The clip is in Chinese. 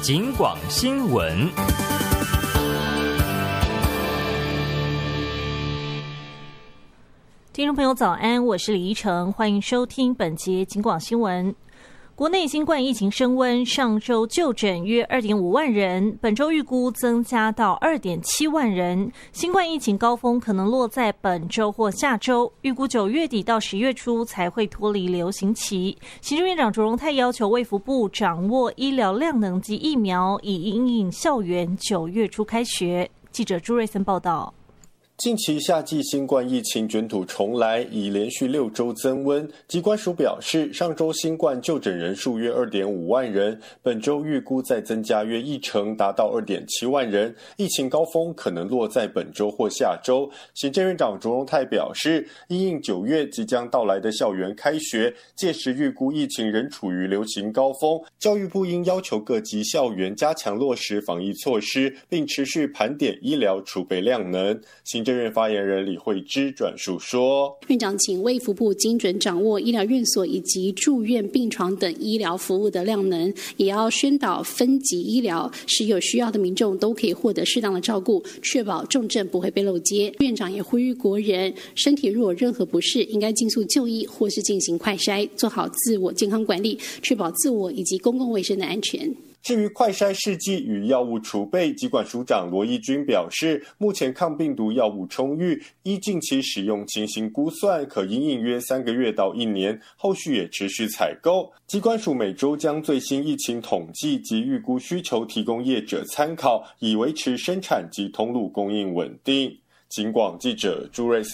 警广新闻。 听众朋友早安，我是李依晨，欢迎收听本节警广新闻。国内新冠疫情升温，上周就诊约 2.5 万人，本周预估增加到 2.7 万人。新冠疫情高峰可能落在本周或下周，预估9月底到10月初才会脱离流行期。行政院长卓荣泰要求卫福部掌握医疗量能及疫苗，以因应校园9月初开学。记者朱瑞森报道。 近期夏季新冠疫情卷土重来，已连续6周增温。疾管署表示，上周新冠就诊人数约 2.5 万人，本周预估再增加约1成，达到 2.7 万人。疫情高峰可能落在本周或下周。行政院长卓荣泰表示，因应9月即将到来的校园开学，届时预估疫情仍处于流行高峰，教育部应要求各级校园加强落实防疫措施，并持续盘点医疗储备量能。行政院发言人李惠芝转述说， 院长请卫福部精准掌握医疗院所以及住院病床等医疗服务的量能，也要宣导分级医疗，使有需要的民众都可以获得适当的照顾，确保重症不会被漏接。院长也呼吁国人，身体若有任何不适，应该尽速就医或是进行快筛，做好自我健康管理，确保自我以及公共卫生的安全。 至于快筛试剂与药物储备，疾管署长罗义军表示，目前抗病毒药物充裕，依近期使用情形估算，可因应约3个月到1年，后续也持续采购。疾管署每周将最新疫情统计及预估需求提供业者参考，以维持生产及通路供应稳定。警广记者朱瑞森